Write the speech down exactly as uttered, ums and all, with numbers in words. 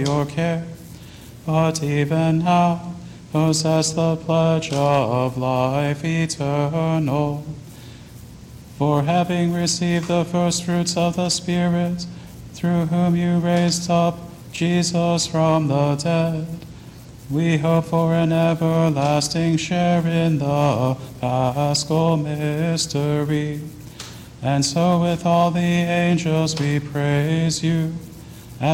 your care, but even now possess the pledge of life eternal. For having received the first fruits of the Spirit, through whom you raised up Jesus from the dead, we hope for an everlasting share in the Paschal mystery. And so with all the angels we praise you,